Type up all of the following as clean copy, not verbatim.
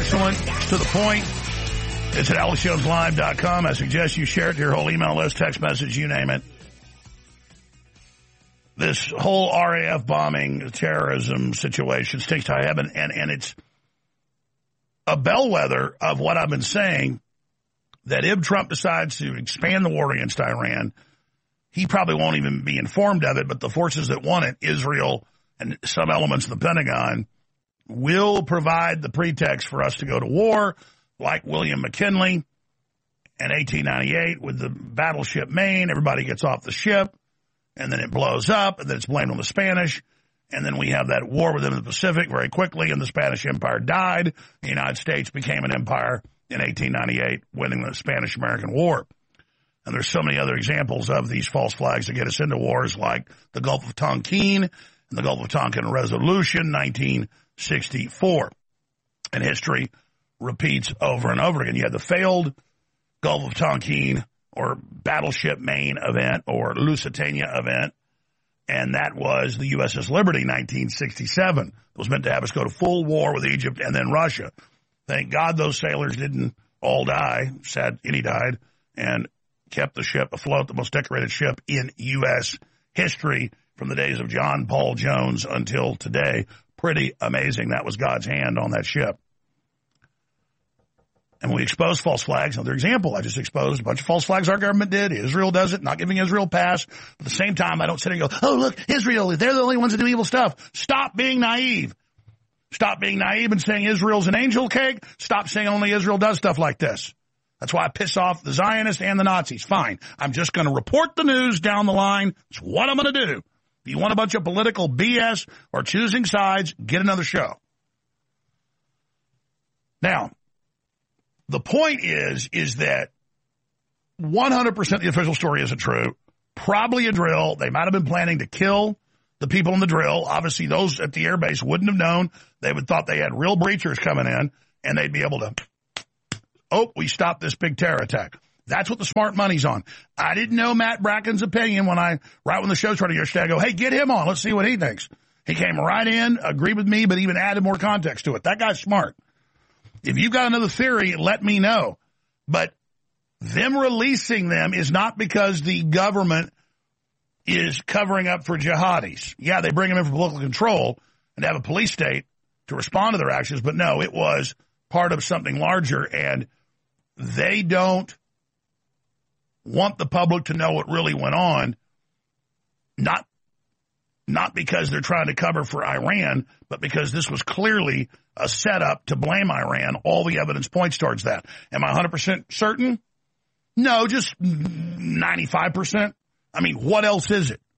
excellent, to the point. It's at AlexJonesLive.com. I suggest you share it to your whole email list, text message, you name it. This whole RAF bombing, terrorism situation stinks to high heaven, and it's a bellwether of what I've been saying, that if Trump decides to expand the war against Iran, he probably won't even be informed of it, but the forces that want it, Israel and some elements of the Pentagon, will provide the pretext for us to go to war, like William McKinley in 1898 with the battleship Maine. Everybody gets off the ship, and then it blows up, and then it's blamed on the Spanish, and then we have that war with them in the Pacific very quickly, and the Spanish Empire died. The United States became an empire in 1898, winning the Spanish-American War. And there's so many other examples of these false flags that get us into wars, like the Gulf of Tonkin and the Gulf of Tonkin Resolution, 1964. And history repeats over and over again. You had the failed Gulf of Tonkin or Battleship Maine event or Lusitania event, and that was the USS Liberty, 1967. It was meant to have us go to full war with Egypt and then Russia. Thank God those sailors didn't all die. Sad, any died, and kept the ship afloat, the most decorated ship in U.S. history from the days of John Paul Jones until today. Pretty amazing. That was God's hand on that ship. And we expose false flags. Another example, I just exposed a bunch of false flags our government did. Israel does it, not giving Israel a pass. But at the same time, I don't sit there and go, oh, look, Israel, they're the only ones that do evil stuff. Stop being naive. Stop being naive and saying Israel's an angel cake. Stop saying only Israel does stuff like this. That's why I piss off the Zionists and the Nazis. Fine. I'm just going to report the news down the line. It's what I'm going to do. If you want a bunch of political BS or choosing sides, get another show. Now, the point is that 100% the official story isn't true. Probably a drill. They might have been planning to kill the people in the drill. Obviously, those at the airbase wouldn't have known. They would thought they had real breachers coming in, and they'd be able to, we stopped this big terror attack. That's what the smart money's on. I didn't know Matt Bracken's opinion right when the show started yesterday. I go, hey, get him on. Let's see what he thinks. He came right in, agreed with me, but even added more context to it. That guy's smart. If you've got another theory, let me know. But them releasing them is not because the government is covering up for jihadis. Yeah, they bring them in for political control and have a police state to respond to their actions, but no, it was part of something larger, and they don't want the public to know what really went on, not because they're trying to cover for Iran, but because this was clearly a setup to blame Iran. All the evidence points towards that. Am I 100% certain? No, just 95%. I mean, what else is it?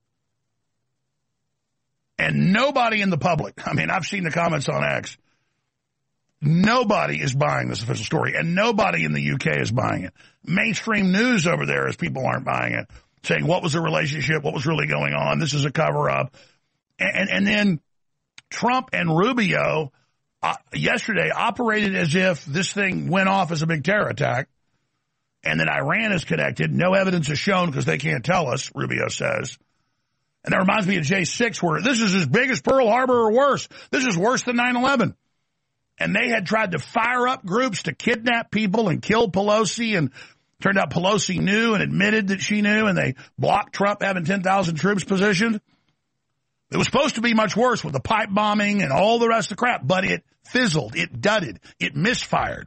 And nobody in the public, I mean, I've seen the comments on X, nobody is buying this official story, and nobody in the UK is buying it. Mainstream news over there is people aren't buying it, saying what was the relationship, what was really going on, this is a cover-up. And then Trump and Rubio yesterday operated as if this thing went off as a big terror attack, and then Iran is connected. No evidence is shown because they can't tell us, Rubio says. And that reminds me of J6, where this is as big as Pearl Harbor or worse. This is worse than 9/11. And they had tried to fire up groups to kidnap people and kill Pelosi, and turned out Pelosi knew and admitted that she knew, and they blocked Trump having 10,000 troops positioned. It was supposed to be much worse with the pipe bombing and all the rest of the crap, but it fizzled, it dudded, it misfired.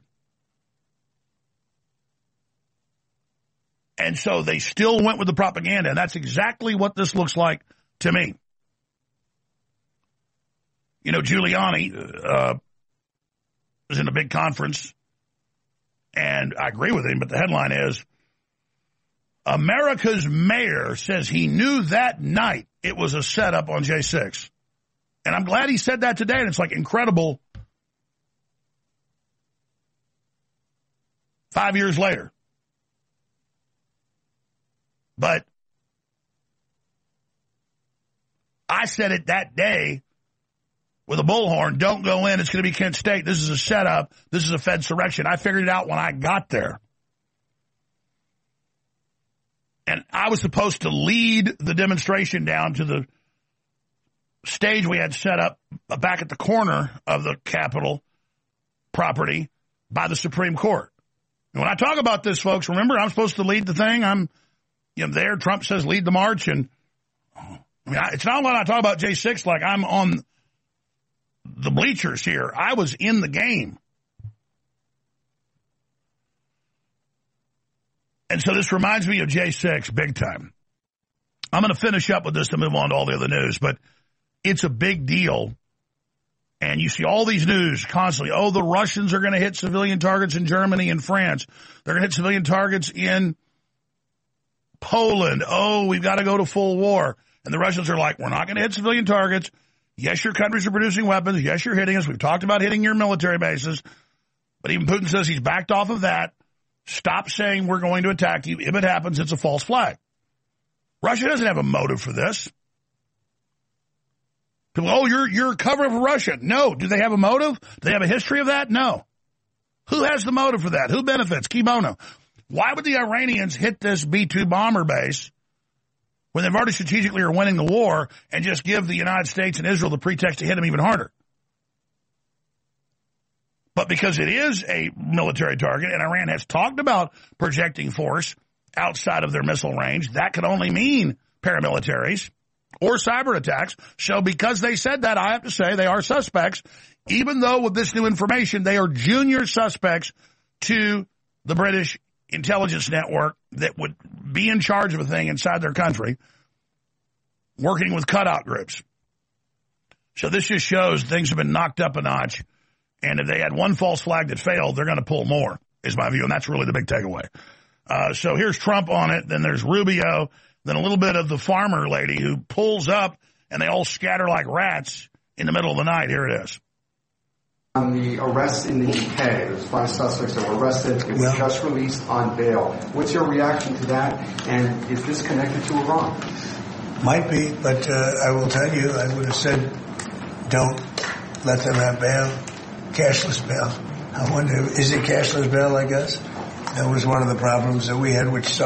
And so they still went with the propaganda, and that's exactly what this looks like to me. You know, Giuliani was in a big conference, and I agree with him, but the headline is, America's mayor says he knew that night it was a setup on J6. And I'm glad he said that today, and it's like incredible 5 years later. But I said it that day with a bullhorn, don't go in, it's going to be Kent State. This is a setup. This is a Fed surrection. I figured it out when I got there. And I was supposed to lead the demonstration down to the stage we had set up back at the corner of the Capitol property by the Supreme Court. And when I talk about this, folks, remember, I'm supposed to lead the thing. I'm there. Trump says lead the march. And it's not when I talk about J6 like I'm on the bleachers here. I was in the game. And so this reminds me of J6 big time. I'm going to finish up with this to move on to all the other news, but it's a big deal. And you see all these news constantly. Oh, the Russians are going to hit civilian targets in Germany and France. They're going to hit civilian targets in Poland. Oh, we've got to go to full war. And the Russians are like, we're not going to hit civilian targets. Yes, your countries are producing weapons. Yes, you're hitting us. We've talked about hitting your military bases. But even Putin says he's backed off of that. Stop saying we're going to attack you. If it happens, it's a false flag. Russia doesn't have a motive for this. People, oh, you're covering for Russia. No. Do they have a motive? Do they have a history of that? No. Who has the motive for that? Who benefits? Key bono. Why would the Iranians hit this B-2 bomber base when they've already strategically are winning the war and just give the United States and Israel the pretext to hit them even harder? But because it is a military target and Iran has talked about projecting force outside of their missile range, that could only mean paramilitaries or cyber attacks. So because they said that, I have to say they are suspects, even though with this new information, they are junior suspects to the British intelligence network that would be in charge of a thing inside their country, working with cutout groups. So this just shows things have been knocked up a notch. And if they had one false flag that failed, they're going to pull more, is my view. And that's really the big takeaway. So here's Trump on it. Then there's Rubio. Then a little bit of the farmer lady who pulls up and they all scatter like rats in the middle of the night. Here it is. On the arrest in the UK, there's 5 suspects that were arrested. It was just released on bail. What's your reaction to that? And is this connected to Iran? Might be, but I will tell you, I would have said, don't let them have bail. Cashless bail. I wonder, is it cashless bail, I guess? That was one of the problems that we had, which